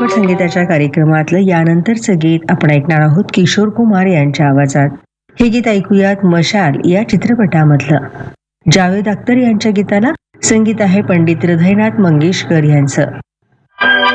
चित्रपट संगीताच्या कार्यक्रमातलं यानंतरचं गीत आपण ऐकणार आहोत किशोर कुमार यांच्या आवाजात. हे गीत ऐकूयात मशाल या चित्रपटामधलं. जावेद अख्तर यांच्या गीताला संगीत आहे पंडित हृदयनाथ मंगेशकर यांचं.